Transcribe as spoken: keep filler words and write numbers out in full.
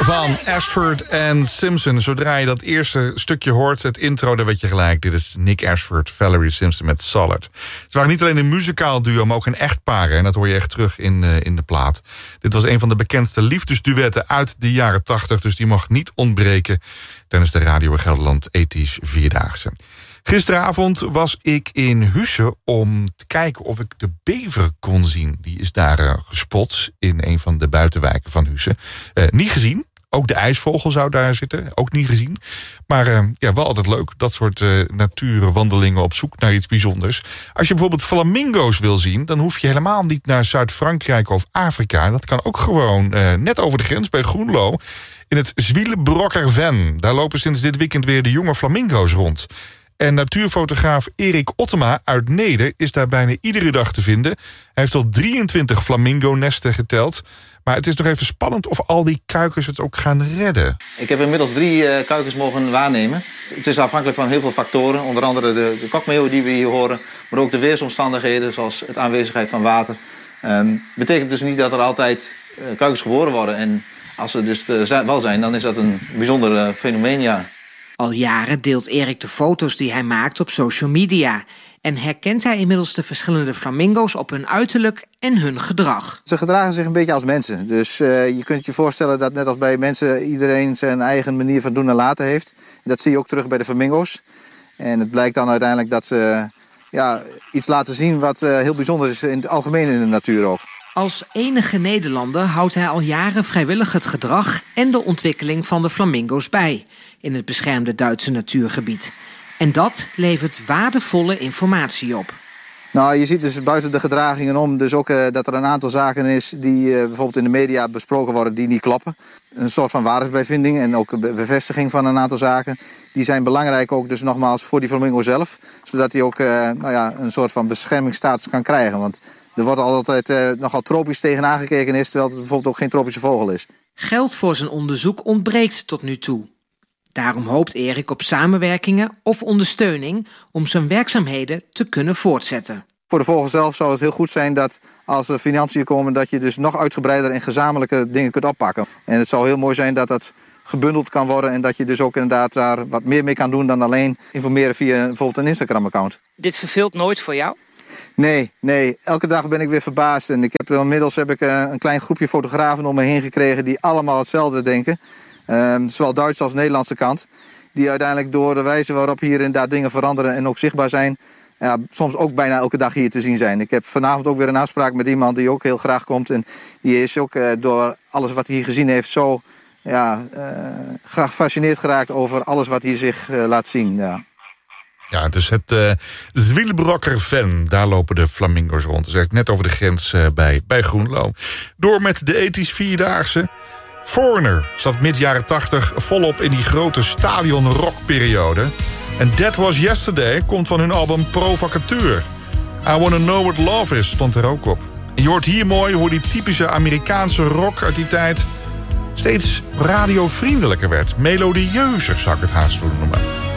van Ashford en Simpson. Zodra je dat eerste stukje hoort, het intro, dan weet je gelijk. Dit is Nick Ashford, Valerie Simpson met Solid. Ze waren niet alleen een muzikaal duo, maar ook een echtpaar. En dat hoor je echt terug in, uh, in de plaat. Dit was een van de bekendste liefdesduetten uit de jaren tachtig. Dus die mocht niet ontbreken tijdens de Radio Gelderland Ethisch Vierdaagse. Gisteravond was ik in Husse om te kijken of ik de bever kon zien. Die is daar uh, gespot in een van de buitenwijken van Husse. Uh, niet gezien. Ook de ijsvogel zou daar zitten. Ook niet gezien. Maar uh, ja, wel altijd leuk. Dat soort uh, natuurwandelingen op zoek naar iets bijzonders. Als je bijvoorbeeld flamingo's wil zien, dan hoef je helemaal niet naar Zuid-Frankrijk of Afrika. Dat kan ook gewoon uh, net over de grens bij Groenlo. In het Zwielenbrocker-Ven. Daar lopen sinds dit weekend weer de jonge flamingo's rond. En natuurfotograaf Erik Ottema uit Neede is daar bijna iedere dag te vinden. Hij heeft al drieëntwintig flamingo-nesten geteld. Maar het is nog even spannend of al die kuikens het ook gaan redden. Ik heb inmiddels drie uh, kuikens mogen waarnemen. Het is afhankelijk van heel veel factoren. Onder andere de, de kokmeeuwen die we hier horen. Maar ook de weersomstandigheden, zoals het aanwezigheid van water. Um, betekent dus niet dat er altijd uh, kuikens geboren worden. En als ze dus uh, wel zijn, dan is dat een bijzonder uh, fenomeen, ja. Al jaren deelt Erik de foto's die hij maakt op social media. En herkent hij inmiddels de verschillende flamingo's op hun uiterlijk en hun gedrag. Ze gedragen zich een beetje als mensen. Dus uh, je kunt je voorstellen dat net als bij mensen iedereen zijn eigen manier van doen en laten heeft. En dat zie je ook terug bij de flamingo's. En het blijkt dan uiteindelijk dat ze ja, iets laten zien wat uh, heel bijzonder is in het algemeen in de natuur ook. Als enige Nederlander houdt hij al jaren vrijwillig het gedrag en de ontwikkeling van de flamingo's bij in het beschermde Duitse natuurgebied. En dat levert waardevolle informatie op. Nou, je ziet dus buiten de gedragingen om dus ook uh, dat er een aantal zaken is die uh, bijvoorbeeld in de media besproken worden die niet kloppen. Een soort van waarheidsbevinding en ook be- bevestiging van een aantal zaken. Die zijn belangrijk ook dus nogmaals voor die flamingo zelf. Zodat hij ook uh, nou ja, een soort van beschermingsstatus kan krijgen. Want er wordt altijd uh, nogal tropisch tegenaan gekeken is, terwijl het bijvoorbeeld ook geen tropische vogel is. Geld voor zijn onderzoek ontbreekt tot nu toe. Daarom hoopt Erik op samenwerkingen of ondersteuning om zijn werkzaamheden te kunnen voortzetten. Voor de vogel zelf zou het heel goed zijn dat als er financiën komen, dat je dus nog uitgebreider en gezamenlijke dingen kunt oppakken. En het zou heel mooi zijn dat dat gebundeld kan worden en dat je dus ook inderdaad daar wat meer mee kan doen dan alleen informeren via bijvoorbeeld een Instagram-account. Dit verveelt nooit voor jou? Nee, nee. Elke dag ben ik weer verbaasd. En ik heb, inmiddels heb ik een klein groepje fotografen om me heen gekregen die allemaal hetzelfde denken. Um, zowel Duitse als Nederlandse kant. Die uiteindelijk door de wijze waarop hier inderdaad dingen veranderen en ook zichtbaar zijn, ja, soms ook bijna elke dag hier te zien zijn. Ik heb vanavond ook weer een afspraak met iemand die ook heel graag komt. En die is ook uh, door alles wat hij hier gezien heeft zo ja, uh, gefascineerd geraakt over alles wat hier zich uh, laat zien. Ja. Ja, dus het uh, Zwielenbrocker-Ven, daar lopen de flamingo's rond. Dus eigenlijk net over de grens uh, bij, bij Groenlo. Door met de Ethisch Vierdaagse. Foreigner zat mid jaren tachtig volop in die grote stadion-rockperiode. En That Was Yesterday komt van hun album Provocateur. I Wanna Know What Love Is stond er ook op. En je hoort hier mooi hoe die typische Amerikaanse rock uit die tijd steeds radiovriendelijker werd. Melodieuzer zou ik het haast willen noemen.